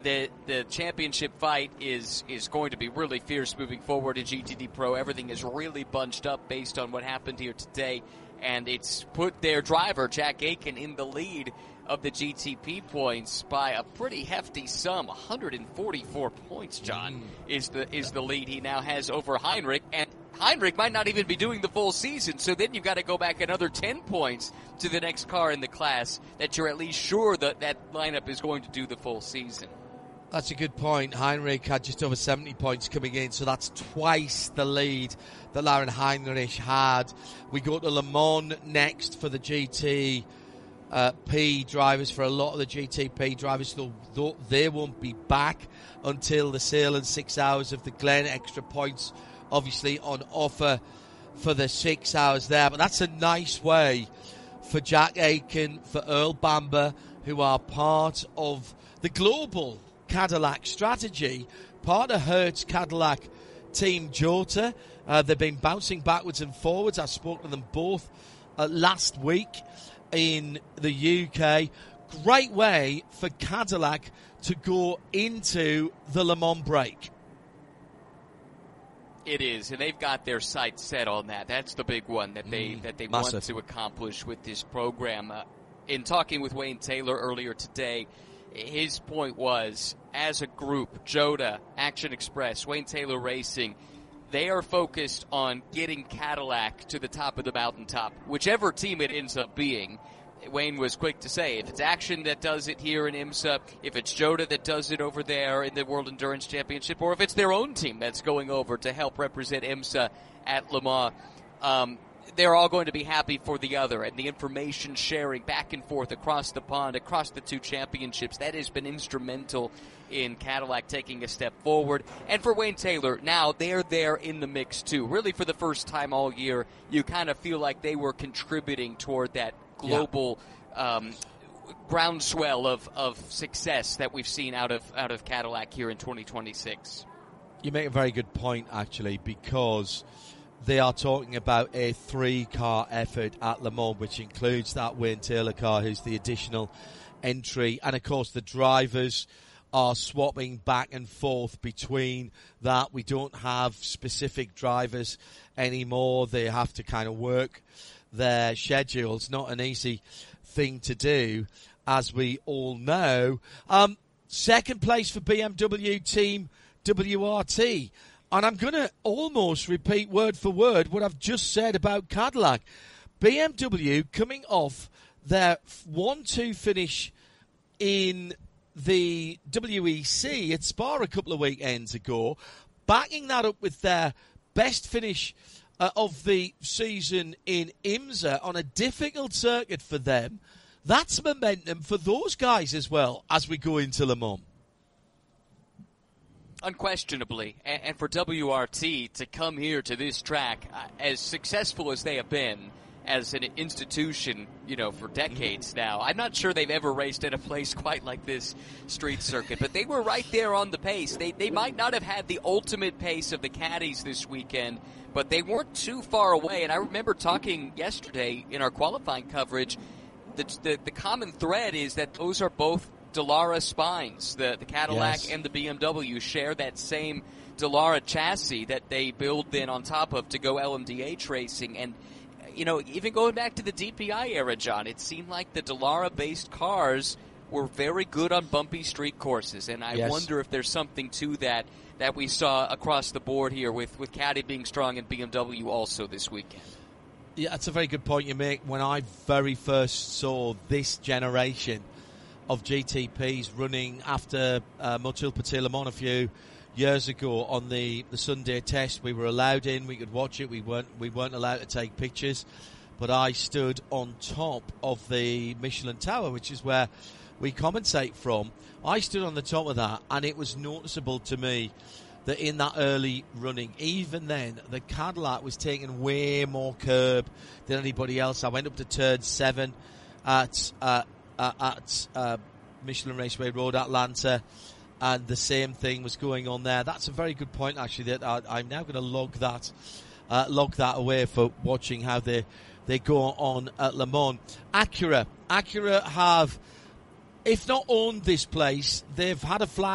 the championship fight is going to be really fierce moving forward in GTD Pro. Everything is really bunched up based on what happened here today, and it's put their driver, Jack Aitken, in the lead of the GTP points by a pretty hefty sum. 144 points, John, is the lead he now has over Heinrich, and Heinrich might not even be doing the full season, so then you've got to go back another 10 points to the next car in the class that you're at least sure that lineup is going to do the full season. That's a good point. Heinrich had just over 70 points coming in, so that's twice the lead that Lauren Heinrich had. We go to Le Mans next for the GTP drivers. For a lot of the GTP drivers, though they won't be back until the sale in 6 hours of the Glen. Extra points obviously on offer for the 6 hours there, but that's a nice way for Jack Aitken, for Earl Bamber, who are part of the global Cadillac strategy, part of Hertz Cadillac Team Jota. They've been bouncing backwards and forwards. I spoke to them both last week in the UK. Great way for Cadillac to go into the Le Mans break. It is, and they've got their sights set on that. That's the big one that they want to accomplish with this program. In talking with Wayne Taylor earlier today, his point was, as a group, Jota, Action Express, Wayne Taylor Racing, they are focused on getting Cadillac to the top of the mountaintop, whichever team it ends up being. Wayne was quick to say, if it's Action that does it here in IMSA, if it's Jota that does it over there in the World Endurance Championship, or if it's their own team that's going over to help represent IMSA at Le Mans, they're all going to be happy for the other, and the information sharing back and forth across the pond, across the two championships, that has been instrumental in Cadillac taking a step forward. And for Wayne Taylor, now they're there in the mix too. Really, for the first time all year, you kind of feel like they were contributing toward that global groundswell of success that we've seen out of Cadillac here in 2026. You make a very good point, actually, because they are talking about a 3-car effort at Le Mans, which includes that Wayne Taylor car, who's the additional entry. And, of course, the drivers are swapping back and forth between that. We don't have specific drivers anymore. They have to kind of work their schedules. Not an easy thing to do, as we all know. Second place for BMW Team WRT. And I'm going to almost repeat word for word what I've just said about Cadillac. BMW coming off their 1-2 finish in the WEC at Spa a couple of weekends ago, backing that up with their best finish of the season in IMSA on a difficult circuit for them. That's momentum for those guys as well as we go into Le Mans. Unquestionably, and for WRT to come here to this track, as successful as they have been as an institution, for decades now, I'm not sure they've ever raced at a place quite like this street circuit, but they were right there on the pace. They might not have had the ultimate pace of the Caddies this weekend, but they weren't too far away. And I remember talking yesterday in our qualifying coverage, the common thread is that those are both Dallara spines. The Cadillac and the BMW share that same Dallara chassis that they build then on top of to go LMDH racing. And, even going back to the DPI era, John, it seemed like the Dallara-based cars were very good on bumpy street courses. And I wonder if there's something to that we saw across the board here with Caddy being strong and BMW also this weekend. Yeah, that's a very good point you make. When I very first saw this generation of GTPs running after Motul Petit Le Mans a few years ago on the Sunday test, we were allowed in, we could watch it, we weren't allowed to take pictures, but I stood on top of the Michelin Tower, which is where we commentate from. I stood on the top of that, and it was noticeable to me that in that early running, even then, the Cadillac was taking way more curb than anybody else. I went up to turn 7 at Michelin Raceway Road, Atlanta, and the same thing was going on there. That's a very good point, actually, that I'm now going to log that away for watching how they go on at Le Mans. Acura have, if not owned this place, they've had a flag